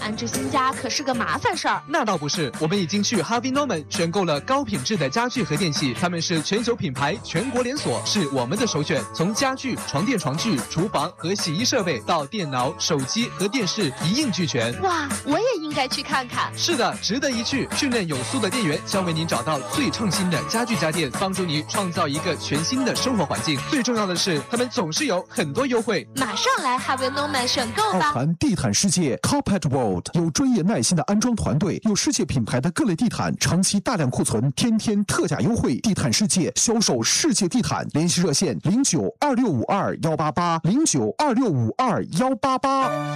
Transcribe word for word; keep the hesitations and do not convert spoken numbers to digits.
安置新家可是个麻烦事儿。 那倒不是，我们已经去 Harvey Norman 选购了高品质的家具和电器，他们是全球品牌，全国连锁，是我们的首选。从家具、床垫、床具、厨房和洗衣设备到电脑、手机和电视一应俱全。 哇，我也应该去看看。 是的，值得一去。训练有素的店员将为您找到最创新的家具家电，帮助你创造一个全新的生活环境。最重要的是，他们总是有很多优惠。 马上来 Harvey Norman 选购吧！ 奥团地毯世界 Carpet World 有专业耐心的安装团队，有世界品牌的各类地毯，长期大量库存，天天特价优惠。地毯世界销售世界地毯，联系热线零九二六五二幺八八零九二六五二幺八八。